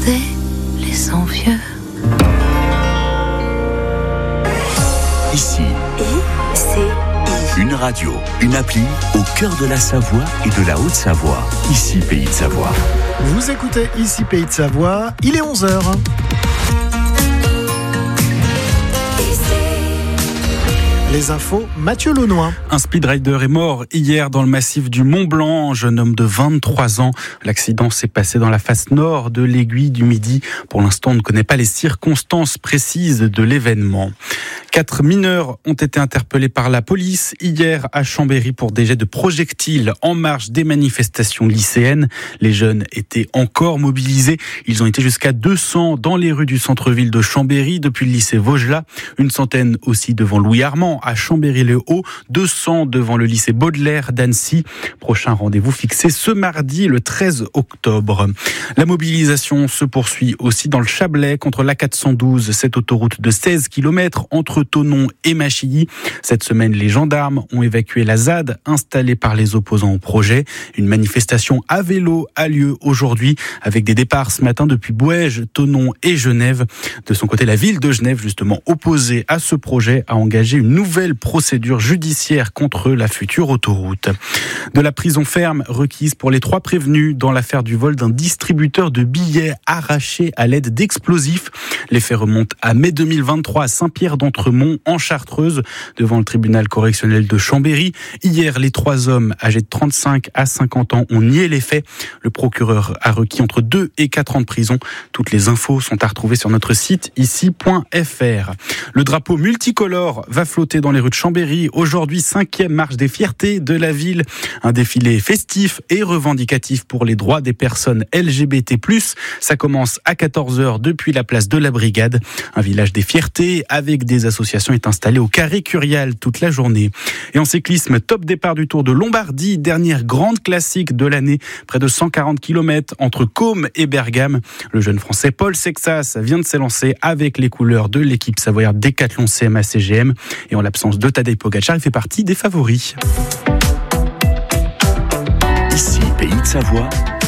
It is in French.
regarder les envieux. Ici, une radio, une appli au cœur de la Savoie et de la Haute-Savoie. Ici, Pays de Savoie. Vous écoutez Ici Pays de Savoie, il est 11h. Les infos, Mathieu Launois. Un speedrider est mort hier dans le massif du Mont-Blanc, un jeune homme de 23 ans. L'accident s'est passé dans la face nord de l'Aiguille du Midi. Pour l'instant, on ne connaît pas les circonstances précises de l'événement. 4 mineurs ont été interpellés par la police hier à Chambéry pour des jets de projectiles en marge des manifestations lycéennes. Les jeunes étaient encore mobilisés. Ils ont été jusqu'à 200 dans les rues du centre-ville de Chambéry depuis le lycée Vaugelas. Une centaine aussi devant Louis Armand à Chambéry-le-Haut. 200 devant le lycée Baudelaire d'Annecy. Prochain rendez-vous fixé ce mardi, le 13 octobre. La mobilisation se poursuit aussi dans le Chablais contre l'A412, cette autoroute de 16 km entre Thonon et Machilly. Cette semaine, les gendarmes ont évacué la ZAD installée par les opposants au projet. Une manifestation à vélo a lieu aujourd'hui avec des départs ce matin depuis Bouèges, Thonon et Genève. De son côté, la ville de Genève, justement opposée à ce projet, a engagé une nouvelle procédure judiciaire contre la future autoroute. De la prison ferme requise pour les 3 prévenus dans l'affaire du vol d'un distributeur de billets arraché à l'aide d'explosifs. Les faits remontent à mai 2023 à Saint-Pierre-d'Entremont en Chartreuse, devant le tribunal correctionnel de Chambéry. Hier, les 3 hommes âgés de 35 à 50 ans ont nié les faits. Le procureur a requis entre 2 et 4 ans de prison. Toutes les infos sont à retrouver sur notre site ici.fr. Le drapeau multicolore va flotter dans les rues de Chambéry. Aujourd'hui, 5e marche des fiertés de la ville. Un défilé festif et revendicatif pour les droits des personnes LGBT+. Ça commence à 14h depuis la place de la Brigade. Un village des fiertés avec des associations est installée au Carré Curial toute la journée. Et en cyclisme, top départ du Tour de Lombardie, dernière grande classique de l'année. Près de 140 km entre Côme et Bergame. Le jeune français Paul Sexas vient de s'élancer avec les couleurs de l'équipe savoyarde Décathlon CMA-CGM. Et en l'absence de Tadej Pogačar, il fait partie des favoris. Ici, Pays de Savoie,